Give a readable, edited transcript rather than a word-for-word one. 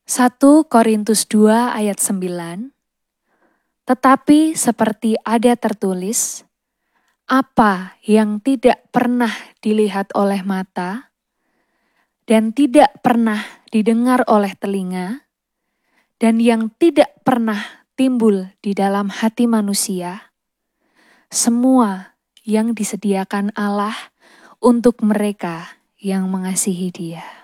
1 Korintus 2 ayat 9. Tetapi seperti ada tertulis, apa yang tidak pernah dilihat oleh mata dan tidak pernah didengar oleh telinga dan yang tidak pernah timbul di dalam hati manusia, semua yang disediakan Allah untuk mereka yang mengasihi Dia.